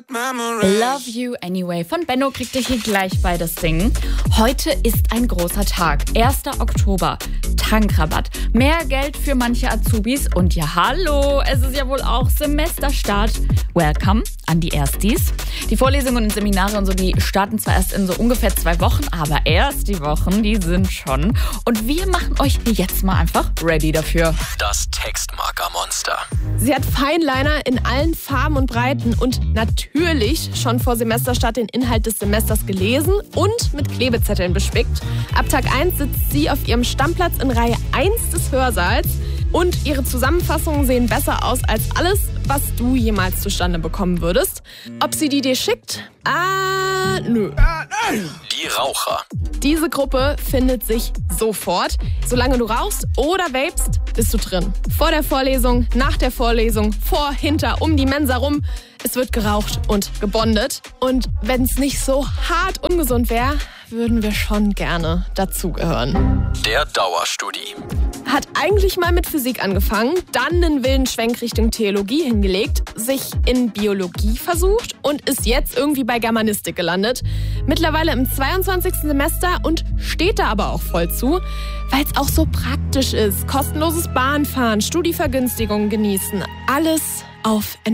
Love You Anyway von Benno kriegt ihr hier gleich bei das Ding. Heute ist ein großer Tag, 1. Oktober. Tankrabatt, mehr Geld für manche Azubis und ja hallo, es ist ja wohl auch Semesterstart. Welcome an die Erstis. Die Vorlesungen und Seminare und so, die starten zwar erst in so ungefähr 2 Wochen, aber erst die Wochen, die sind schon. Und wir machen euch jetzt mal einfach ready dafür. Das Textmarker-Monster. Sie hat Fineliner in allen Farben und Breiten und natürlich schon vor Semesterstart den Inhalt des Semesters gelesen und mit Klebezetteln bespickt. Ab Tag 1 sitzt sie auf ihrem Stammplatz in Reihe 1 des Hörsaals und ihre Zusammenfassungen sehen besser aus als alles, was du jemals zustande bekommen würdest. Ob sie die dir schickt? Nö. Die Raucher. Diese Gruppe findet sich sofort. Solange du rauchst oder vapest, bist du drin. Vor der Vorlesung, nach der Vorlesung, vor, hinter, um die Mensa rum. Es wird geraucht und gebondet. Und wenn es nicht so hart ungesund wäre, würden wir schon gerne dazugehören. Der Dauerstudie. Hat eigentlich mal mit Physik angefangen, dann einen wilden Schwenk Richtung Theologie hingelegt, sich in Biologie versucht und ist jetzt irgendwie bei Germanistik gelandet. Mittlerweile im 22. Semester und steht da aber auch voll zu, weil es auch so praktisch ist. Kostenloses Bahnfahren, Studievergünstigungen genießen, alles auf